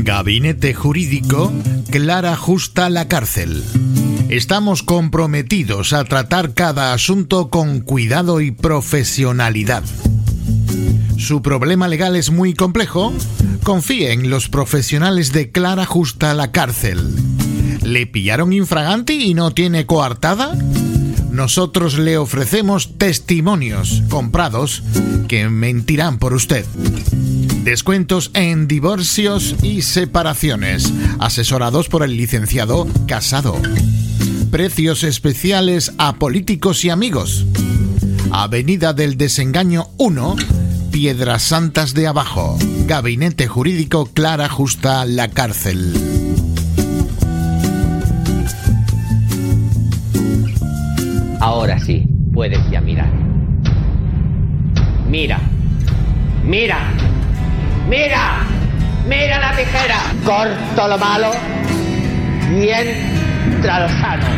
Gabinete Jurídico Clara Justa la Cárcel. Estamos comprometidos a tratar cada asunto con cuidado y profesionalidad. ¿Su problema legal es muy complejo? Confíe en los profesionales de Clara Justa la Cárcel. ¿Le pillaron infraganti y no tiene coartada? Nosotros le ofrecemos testimonios comprados que mentirán por usted. Descuentos en divorcios y separaciones, asesorados por el licenciado Casado. Precios especiales a políticos y amigos. Avenida del Desengaño 1, Piedras Santas de Abajo. Gabinete Jurídico Clara Justa la Cárcel. Ahora sí, puedes ya mirar. Mira, mira, mira, mira la tijera. Corto lo malo y entra lo sano.